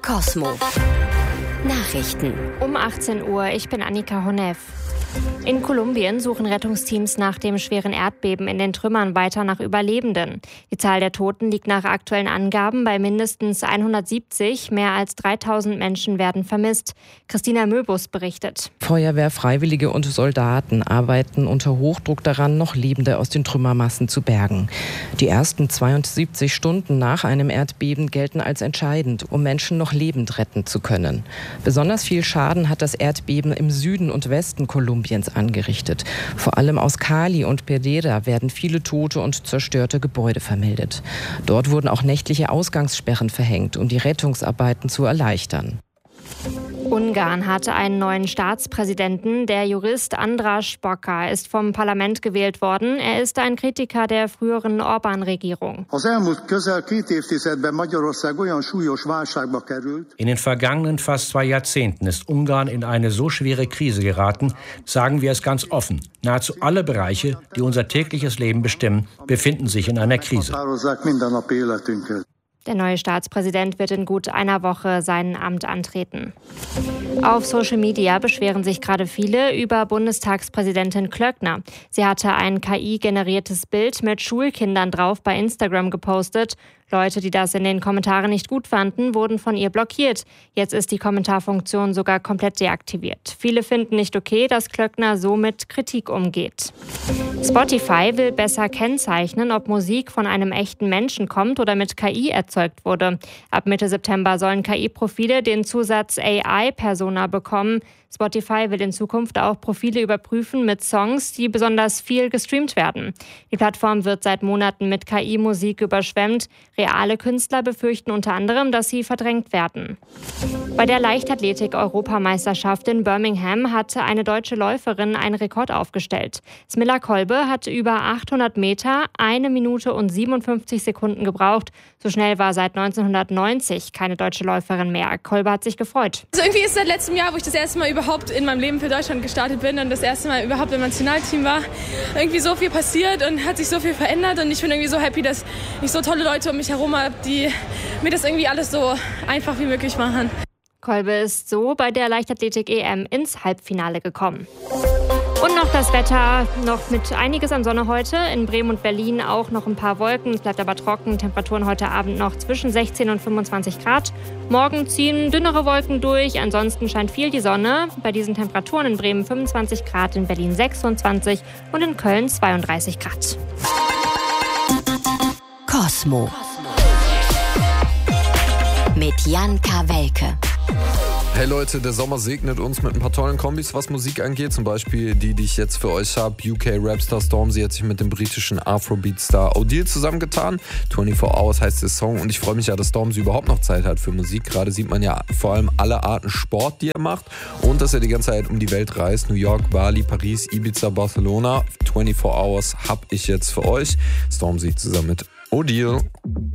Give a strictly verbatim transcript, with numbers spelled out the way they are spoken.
Kosmo Nachrichten um achtzehn Uhr, ich bin Annika Honeff. In Kolumbien suchen Rettungsteams nach dem schweren Erdbeben in den Trümmern weiter nach Überlebenden. Die Zahl der Toten liegt nach aktuellen Angaben bei mindestens hundertsiebzig. Mehr als dreitausend Menschen werden vermisst. Christina Möbus berichtet. Feuerwehr, Freiwillige und Soldaten arbeiten unter Hochdruck daran, noch Lebende aus den Trümmermassen zu bergen. Die ersten zweiundsiebzig Stunden nach einem Erdbeben gelten als entscheidend, um Menschen noch lebend retten zu können. Besonders viel Schaden hat das Erdbeben im Süden und Westen Kolumbiens angerichtet. Vor allem aus Cali und Pereira werden viele tote und zerstörte Gebäude vermeldet. Dort wurden auch nächtliche Ausgangssperren verhängt, um die Rettungsarbeiten zu erleichtern. Ungarn hatte einen neuen Staatspräsidenten. Der Jurist András Baka ist vom Parlament gewählt worden. Er ist ein Kritiker der früheren Orbán-Regierung. In den vergangenen fast zwei Jahrzehnten ist Ungarn in eine so schwere Krise geraten, sagen wir es ganz offen. Nahezu alle Bereiche, die unser tägliches Leben bestimmen, befinden sich in einer Krise. Der neue Staatspräsident wird in gut einer Woche sein Amt antreten. Auf Social Media beschweren sich gerade viele über Bundestagspräsidentin Klöckner. Sie hatte ein K I-generiertes Bild mit Schulkindern drauf bei Instagram gepostet. Leute, die das in den Kommentaren nicht gut fanden, wurden von ihr blockiert. Jetzt ist die Kommentarfunktion sogar komplett deaktiviert. Viele finden nicht okay, dass Klöckner so mit Kritik umgeht. Spotify will besser kennzeichnen, ob Musik von einem echten Menschen kommt oder mit K I erzeugt wurde. Ab Mitte September sollen K I-Profile den Zusatz A I-Persona bekommen. Spotify will in Zukunft auch Profile überprüfen mit Songs, die besonders viel gestreamt werden. Die Plattform wird seit Monaten mit K I-Musik überschwemmt. Reale Künstler befürchten unter anderem, dass sie verdrängt werden. Bei der Leichtathletik-Europameisterschaft in Birmingham hatte eine deutsche Läuferin einen Rekord aufgestellt. Smilla Kolbe hat über achthundert Meter, eine Minute und siebenundfünfzig Sekunden gebraucht. So schnell war seit neunzehnhundertneunzig keine deutsche Läuferin mehr. Kolbe hat sich gefreut. Also irgendwie ist seit letztem Jahr, wo ich das erste Mal überhaupt in meinem Leben für Deutschland gestartet bin und das erste Mal überhaupt im Nationalteam war, irgendwie so viel passiert und hat sich so viel verändert. Und ich bin irgendwie so happy, dass ich so tolle Leute um mich herum habe, die mir das irgendwie alles so einfach wie möglich machen. Kolbe ist so bei der Leichtathletik-E M ins Halbfinale gekommen. Und noch das Wetter, noch mit einiges an Sonne heute. In Bremen und Berlin auch noch ein paar Wolken. Es bleibt aber trocken. Temperaturen heute Abend noch zwischen sechzehn und fünfundzwanzig Grad. Morgen ziehen dünnere Wolken durch. Ansonsten scheint viel die Sonne. Bei diesen Temperaturen in Bremen fünfundzwanzig Grad, in Berlin sechsundzwanzig und in Köln zweiunddreißig Grad. Kosmo mit Jan Kawelke. Hey Leute, der Sommer segnet uns mit ein paar tollen Kombis, was Musik angeht. Zum Beispiel die, die ich jetzt für euch habe. U K-Rapstar Stormzy hat sich mit dem britischen Afrobeat-Star Odile zusammengetan. vierundzwanzig Hours heißt der Song und ich freue mich ja, dass Stormzy überhaupt noch Zeit hat für Musik. Gerade sieht man ja vor allem alle Arten Sport, die er macht und dass er die ganze Zeit um die Welt reist. New York, Bali, Paris, Ibiza, Barcelona. vierundzwanzig Hours hab ich jetzt für euch. Stormzy zusammen mit Odile.